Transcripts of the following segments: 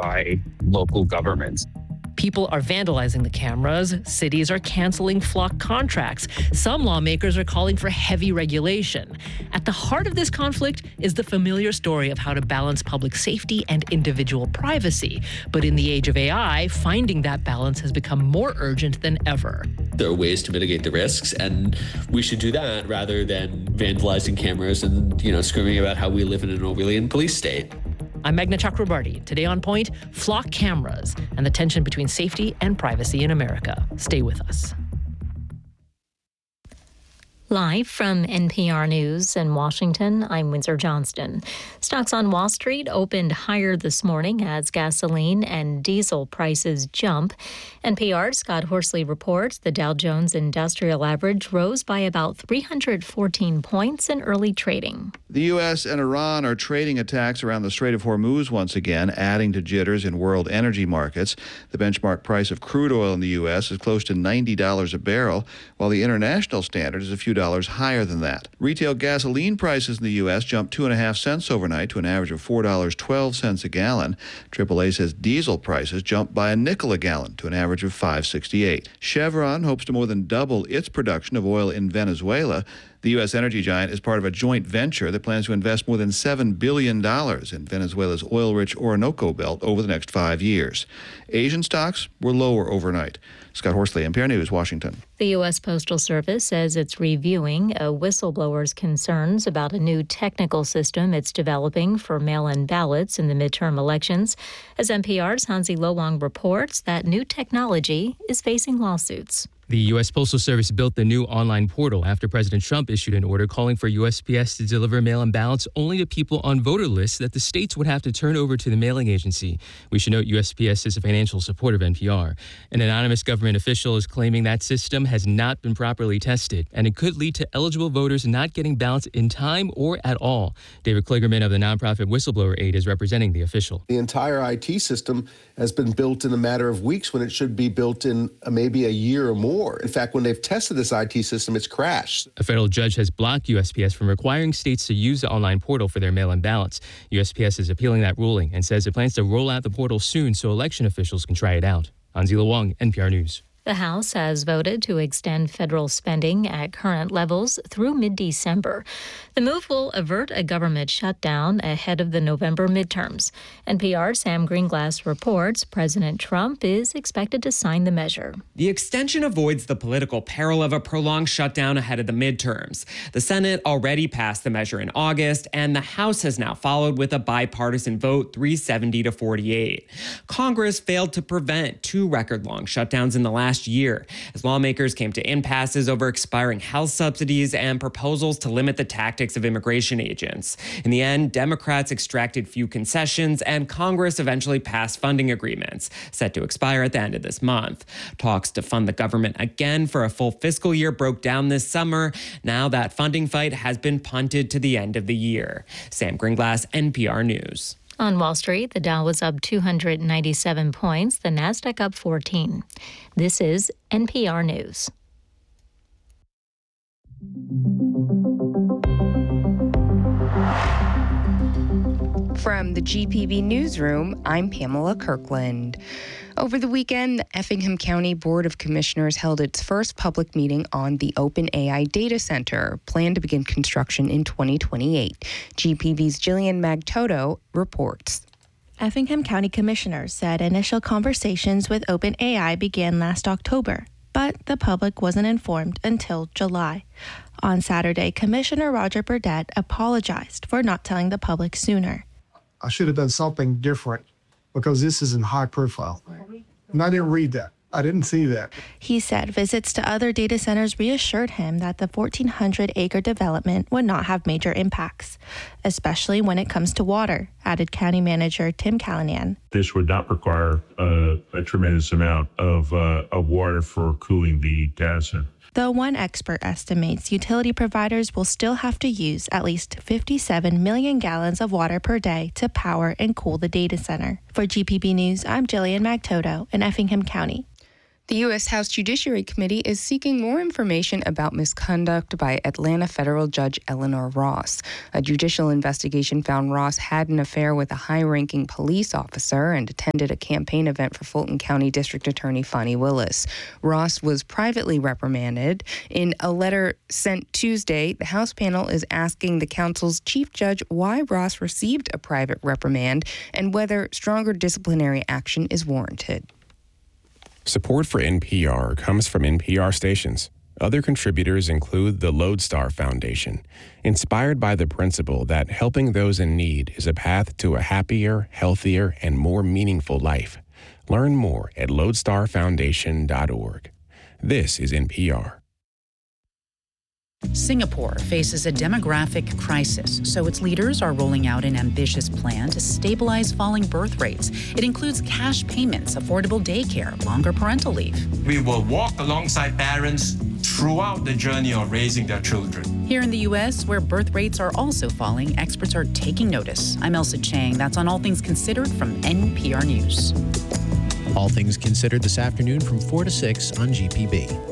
by local governments. People are vandalizing the cameras. Cities are canceling flock contracts. Some lawmakers are calling for heavy regulation. At the heart of this conflict is the familiar story of how to balance public safety and individual privacy. But in the age of AI, finding that balance has become more urgent than ever. There are ways to mitigate the risks, and we should do that rather than vandalizing cameras and, screaming about how we live in an Orwellian police state. I'm Meghna Chakrabarti. Today on Point, flock cameras and the tension between safety and privacy in America. Stay with us. Live from NPR News in Washington, I'm Windsor Johnston. Stocks on Wall Street opened higher this morning as gasoline and diesel prices jump. NPR's Scott Horsley reports the Dow Jones Industrial Average rose by about 314 points in early trading. The U.S. and Iran are trading attacks around the Strait of Hormuz once again, adding to jitters in world energy markets. The benchmark price of crude oil in the U.S. is close to $90 a barrel, while the international standard is a few dollars higher than that. Retail gasoline prices in the U.S. jumped 2.5 cents overnight to an average of $4.12 a gallon. AAA says diesel prices jumped by a nickel a gallon to an average of $5.68. Chevron hopes to more than double its production of oil in Venezuela. The U.S. energy giant is part of a joint venture that plans to invest more than $7 billion in Venezuela's oil-rich Orinoco Belt over the next 5 years. Asian stocks were lower overnight. Scott Horsley, NPR News, Washington. The U.S. Postal Service says it's reviewing a whistleblower's concerns about a new technical system it's developing for mail-in ballots in the midterm elections. As NPR's Hansi Lowang reports, that new technology is facing lawsuits. The U.S. Postal Service built the new online portal after President Trump issued an order calling for USPS to deliver mail-in ballots only to people on voter lists that the states would have to turn over to the mailing agency. We should note USPS is a financial supporter of NPR. An anonymous government official is claiming that system has not been properly tested, and it could lead to eligible voters not getting ballots in time or at all. David Kligerman of the nonprofit Whistleblower Aid is representing the official. The entire IT system has been built in a matter of weeks when it should be built in maybe a year or more. In fact, when they've tested this IT system, it's crashed. A federal judge has blocked USPS from requiring states to use the online portal for their mail-in ballots. USPS is appealing that ruling and says it plans to roll out the portal soon so election officials can try it out. Hansi Lowang, NPR News. The House has voted to extend federal spending at current levels through mid-December. The move will avert a government shutdown ahead of the November midterms. NPR's Sam Greenglass reports President Trump is expected to sign the measure. The extension avoids the political peril of a prolonged shutdown ahead of the midterms. The Senate already passed the measure in August, and the House has now followed with a bipartisan vote, 370 to 48. Congress failed to prevent two record-long shutdowns in the last year, as lawmakers came to impasses over expiring health subsidies and proposals to limit the tactics of immigration agents. In the end, Democrats extracted few concessions, and Congress eventually passed funding agreements, set to expire at the end of this month. Talks to fund the government again for a full fiscal year broke down this summer. Now that funding fight has been punted to the end of the year. Sam Greenglass, NPR News. On Wall Street, the Dow was up 297 points, the Nasdaq up 14. This is NPR News. From the GPB Newsroom, I'm Pamela Kirkland. Over the weekend, the Effingham County Board of Commissioners held its first public meeting on the OpenAI data center, planned to begin construction in 2028. GPB's Jillian Magtoto reports. Effingham County Commissioners said initial conversations with OpenAI began last October, but the public wasn't informed until July. On Saturday, Commissioner Roger Burdett apologized for not telling the public sooner. I should have done something different because this is in high profile. And I didn't read that. I didn't see that. He said visits to other data centers reassured him that the 1,400-acre development would not have major impacts, especially when it comes to water, added County Manager Tim Callanan. This would not require a tremendous amount of water for cooling the data center. Though one expert estimates utility providers will still have to use at least 57 million gallons of water per day to power and cool the data center. For GPB News, I'm Jillian Magtoto in Effingham County. The U.S. House Judiciary Committee is seeking more information about misconduct by Atlanta federal judge Eleanor Ross. A judicial investigation found Ross had an affair with a high-ranking police officer and attended a campaign event for Fulton County District Attorney Fani Willis. Ross was privately reprimanded. In a letter sent Tuesday, the House panel is asking the council's chief judge why Ross received a private reprimand and whether stronger disciplinary action is warranted. Support for NPR comes from NPR stations. Other contributors include the Lodestar Foundation, inspired by the principle that helping those in need is a path to a happier, healthier, and more meaningful life. Learn more at lodestarfoundation.org. This is NPR. Singapore faces a demographic crisis, so its leaders are rolling out an ambitious plan to stabilize falling birth rates. It includes cash payments, affordable daycare, longer parental leave. We will walk alongside parents throughout the journey of raising their children. Here in the U.S., where birth rates are also falling, experts are taking notice. I'm Elsa Chang. That's on All Things Considered from NPR News. All Things Considered this afternoon from 4 to 6 on GPB.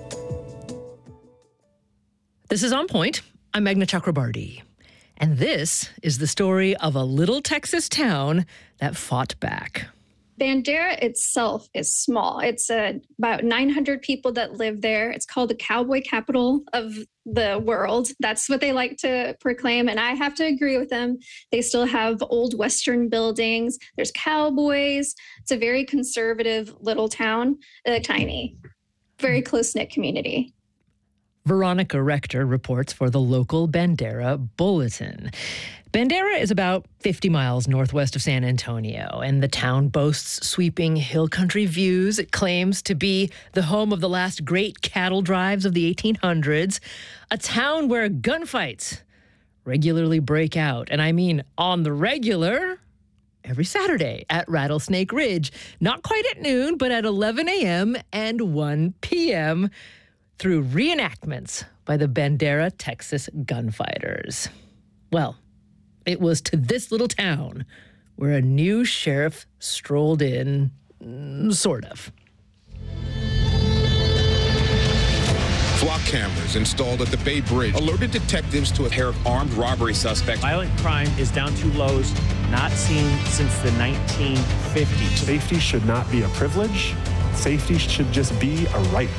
This is On Point. I'm Meghna Chakrabarti. And this is the story of a little Texas town that fought back. Bandera itself is small. It's about 900 people that live there. It's called the cowboy capital of the world. That's what they like to proclaim. And I have to agree with them. They still have old Western buildings. There's cowboys. It's a very conservative little town, tiny, very close-knit community. Veronica Rector reports for the local Bandera Bulletin. Bandera is about 50 miles northwest of San Antonio, and the town boasts sweeping hill country views. It claims to be the home of the last great cattle drives of the 1800s, a town where gunfights regularly break out. And I mean on the regular, every Saturday at Rattlesnake Ridge. Not quite at noon, but at 11 a.m. and 1 p.m., through reenactments by the Bandera, Texas gunfighters. Well, it was to this little town where a new sheriff strolled in, sort of. Flock cameras installed at the Bay Bridge alerted detectives to a pair of armed robbery suspects. Violent crime is down to lows not seen since the 1950s. Safety should not be a privilege. Safety should just be a right.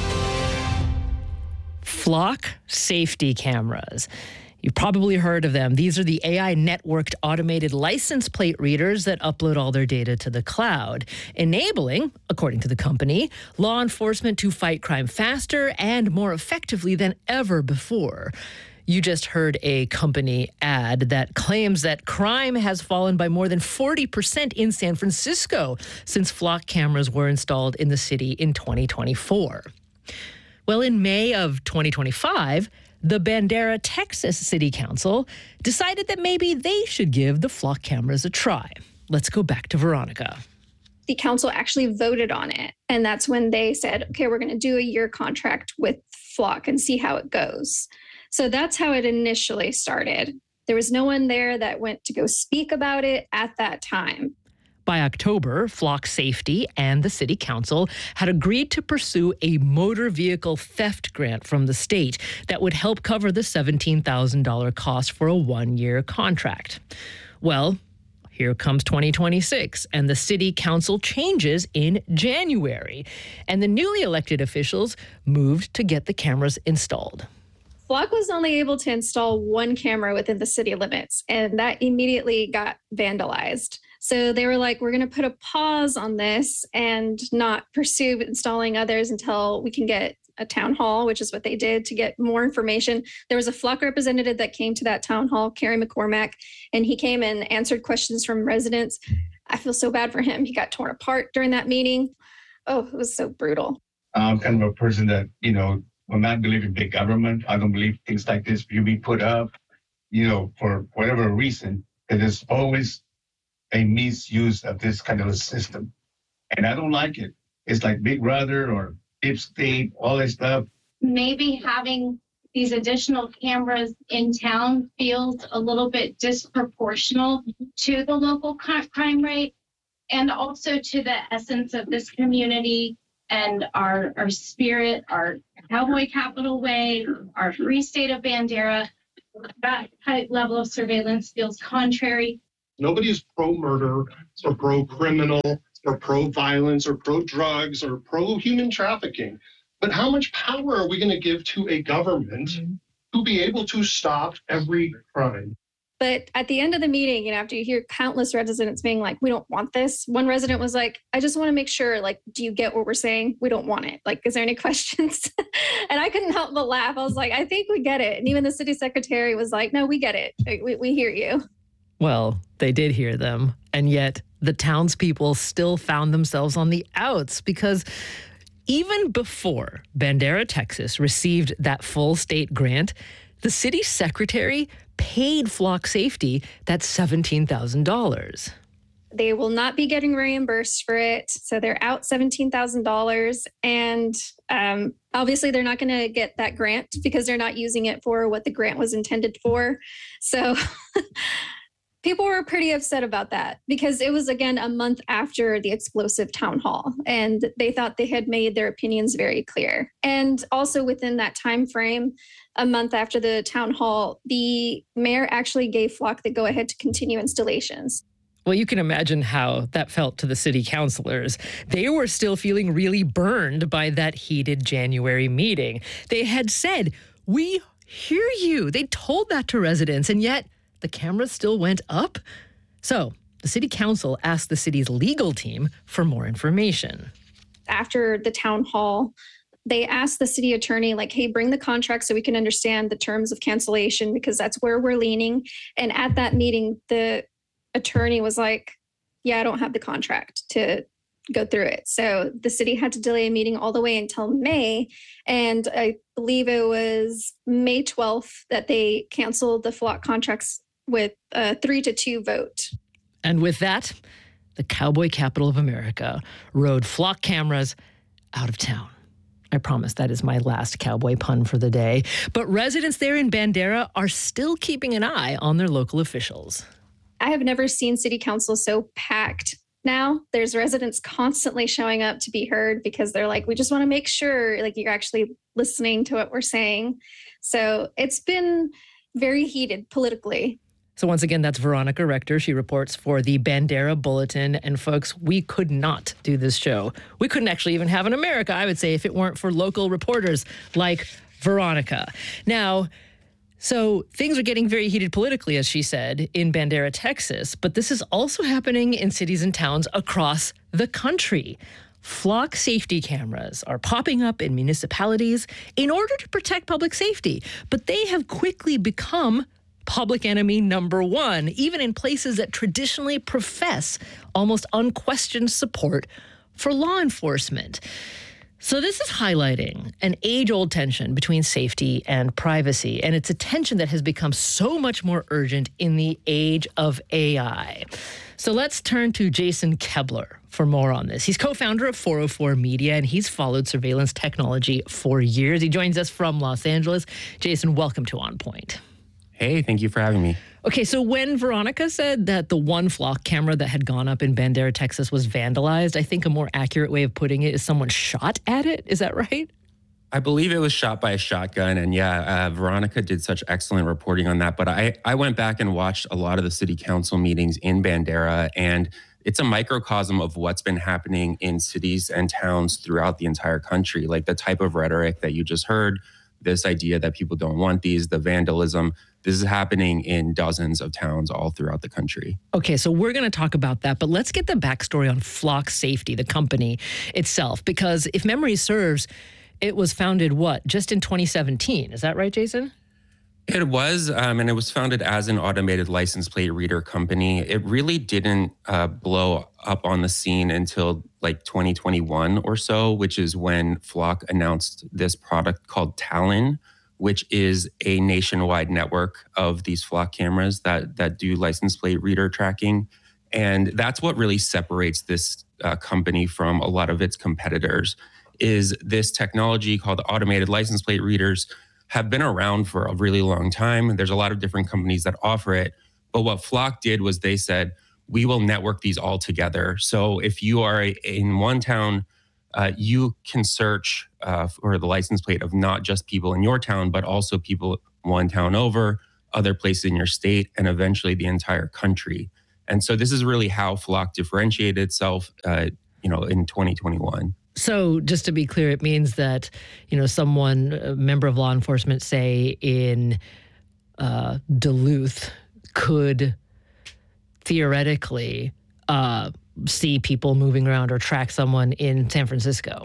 Flock safety cameras. You've probably heard of them. These are the AI networked automated license plate readers that upload all their data to the cloud, enabling, according to the company, law enforcement to fight crime faster and more effectively than ever before. You just heard a company ad that claims that crime has fallen by more than 40% in San Francisco since Flock cameras were installed in the city in 2024. Well, in May of 2025, the Bandera, Texas City Council decided that maybe they should give the Flock cameras a try. Let's go back to Veronica. The council actually voted on it. And that's when they said, okay, we're going to do a year contract with Flock and see how it goes. So that's how it initially started. There was no one there that went to go speak about it at that time. By October, Flock Safety and the City Council had agreed to pursue a motor vehicle theft grant from the state that would help cover the $17,000 cost for a one-year contract. Well, here comes 2026, and the City Council changes in January, and the newly elected officials moved to get the cameras installed. Flock was only able to install one camera within the city limits, and that immediately got vandalized. So they were like, we're going to put a pause on this and not pursue installing others until we can get a town hall, which is what they did to get more information. There was a Flock representative that came to that town hall, Kerry McCormack, and he came and answered questions from residents. I feel so bad for him. He got torn apart during that meeting. Oh, it was so brutal. I'm kind of a person that, will not believe in big government. I don't believe things like this will be put up, for whatever reason. There's always a misuse of this kind of a system. And I don't like it. It's like Big Brother or Deep State, all that stuff. Maybe having these additional cameras in town feels a little bit disproportional to the local crime rate and also to the essence of this community and our spirit, our Cowboy Capital Way, our free state of Bandera. That type level of surveillance feels contrary. Nobody is pro-murder or pro-criminal or pro-violence or pro-drugs or pro-human trafficking. But how much power are we going to give to a government to be able to stop every crime? But at the end of the meeting, after you hear countless residents being like, we don't want this. One resident was like, I just want to make sure, do you get what we're saying? We don't want it. Is there any questions? And I couldn't help but laugh. I was like, I think we get it. And even the city secretary was like, no, we get it. We hear you. Well, they did hear them. And yet the townspeople still found themselves on the outs because even before Bandera, Texas received that full state grant, the city secretary paid Flock Safety that $17,000. They will not be getting reimbursed for it. So they're out $17,000. And obviously they're not going to get that grant because they're not using it for what the grant was intended for. So people were pretty upset about that because it was, again, a month after the explosive town hall, and they thought they had made their opinions very clear. And also within that time frame, a month after the town hall, the mayor actually gave Flock the go-ahead to continue installations. Well, you can imagine how that felt to the city councilors. They were still feeling really burned by that heated January meeting. They had said, we hear you. They told that to residents, and yet the cameras still went up. So the city council asked the city's legal team for more information. After the town hall, they asked the city attorney, hey, bring the contract so we can understand the terms of cancellation, because that's where we're leaning. And at that meeting, the attorney was like, yeah, I don't have the contract to go through it. So the city had to delay a meeting all the way until May. And I believe it was May 12th that they canceled the Flock contracts with a 3-2 vote. And with that, the Cowboy Capital of America rode Flock cameras out of town. I promise that is my last cowboy pun for the day. But residents there in Bandera are still keeping an eye on their local officials. I have never seen city council so packed. Now there's residents constantly showing up to be heard because they're like, we just want to make sure you're actually listening to what we're saying. So it's been very heated politically. So once again, that's Veronica Rector. She reports for the Bandera Bulletin. And folks, we could not do this show. We couldn't actually even have an America, I would say, if it weren't for local reporters like Veronica. Now, so things are getting very heated politically, as she said, in Bandera, Texas. But this is also happening in cities and towns across the country. Flock safety cameras are popping up in municipalities in order to protect public safety. But they have quickly become public enemy number one, even in places that traditionally profess almost unquestioned support for law enforcement. So this is highlighting an age-old tension between safety and privacy, and it's a tension that has become so much more urgent in the age of AI. So let's turn to Jason Kebler for more on this. He's co-founder of 404 Media, and he's followed surveillance technology for years. He joins us from Los Angeles. Jason, welcome to On Point. Hey, thank you for having me. Okay, so when Veronica said that the one Flock camera that had gone up in Bandera, Texas was vandalized, I think a more accurate way of putting it is someone shot at it. Is that right? I believe it was shot by a shotgun. And Veronica did such excellent reporting on that. But I went back and watched a lot of the city council meetings in Bandera, and it's a microcosm of what's been happening in cities and towns throughout the entire country. Like the type of rhetoric that you just heard, this idea that people don't want these, the vandalism. This is happening in dozens of towns all throughout the country. Okay, so we're going to talk about that, but let's get the backstory on Flock Safety, the company itself, because if memory serves, it was founded, just in 2017. Is that right, Jason? It was, and it was founded as an automated license plate reader company. It really didn't blow up on the scene until 2021 or so, which is when Flock announced this product called Talon, which is a nationwide network of these Flock cameras that do license plate reader tracking. And that's what really separates this company from a lot of its competitors, is this technology called automated license plate readers have been around for a really long time. There's a lot of different companies that offer it. But what Flock did was they said, we will network these all together. So if you are in one town, you can search for the license plate of not just people in your town, but also people one town over, other places in your state, and eventually the entire country. And so this is really how Flock differentiated itself, in 2021. So just to be clear, it means that, someone, a member of law enforcement, say in Duluth, could theoretically see people moving around or track someone in San Francisco.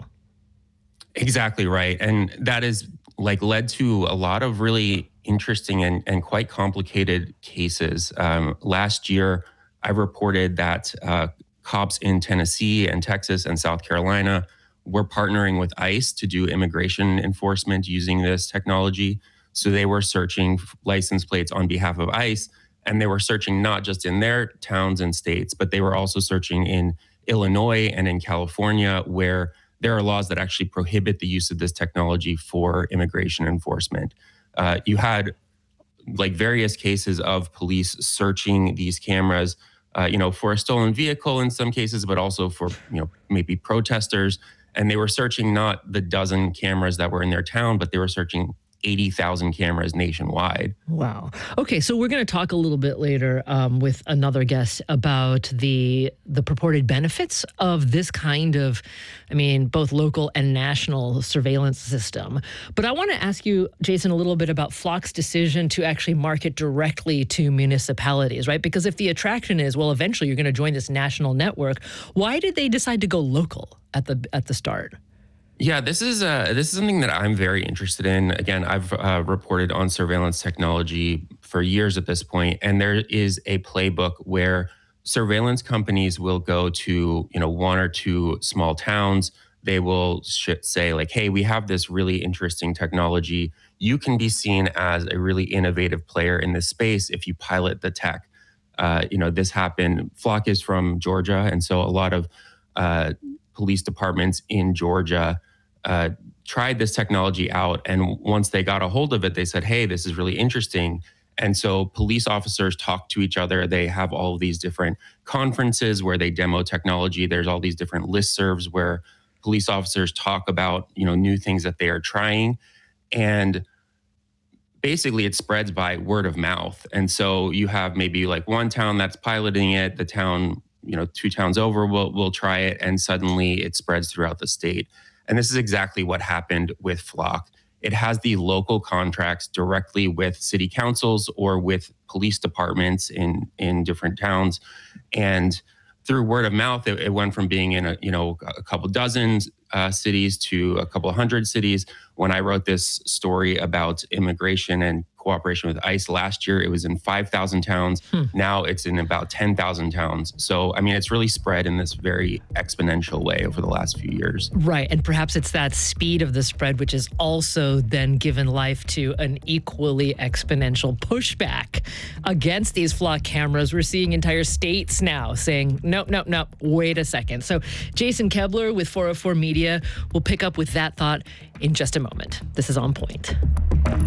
Exactly right. And that is led to a lot of really interesting and quite complicated cases. Last year, I reported that cops in Tennessee and Texas and South Carolina were partnering with ICE to do immigration enforcement using this technology. So they were searching license plates on behalf of ICE, and they were searching not just in their towns and states, but they were also searching in Illinois and in California, where there are laws that actually prohibit the use of this technology for immigration enforcement. You had various cases of police searching these cameras, for a stolen vehicle in some cases, but also for, maybe protesters. And they were searching not the dozen cameras that were in their town, but they were searching 80,000 cameras nationwide. Wow. Okay, so we're going to talk a little bit later with another guest about the purported benefits of this kind of, both local and national surveillance system. But I want to ask you, Jason, a little bit about Flock's decision to actually market directly to municipalities, right? Because if the attraction is, well, eventually you're going to join this national network, why did they decide to go local at the start? Yeah, this is something that I'm very interested in. Again, I've reported on surveillance technology for years at this point, and there is a playbook where surveillance companies will go to one or two small towns. They will say hey, we have this really interesting technology. You can be seen as a really innovative player in this space if you pilot the tech. This happened. Flock is from Georgia, and so a lot of police departments in Georgia tried this technology out. And once they got a hold of it, they said, hey, this is really interesting. And so police officers talk to each other. They have all of these different conferences where they demo technology. There's all these different listservs where police officers talk about, new things that they are trying. And basically it spreads by word of mouth. And so you have maybe one town that's piloting it, the town, two towns over will try it, and suddenly it spreads throughout the state. And this is exactly what happened with Flock. It has the local contracts directly with city councils or with police departments in different towns. And through word of mouth, it went from being in a couple dozen cities to a couple hundred cities. When I wrote this story about immigration and cooperation with ICE last year, it was in 5,000 towns. Now it's in about 10,000 towns. So, it's really spread in this very exponential way over the last few years. Right. And perhaps it's that speed of the spread, which is also then given life to an equally exponential pushback against these Flock cameras. We're seeing entire states now saying, no, wait a second. So Jason Kebler with 404 Media will pick up with that thought in just a moment. This is On Point.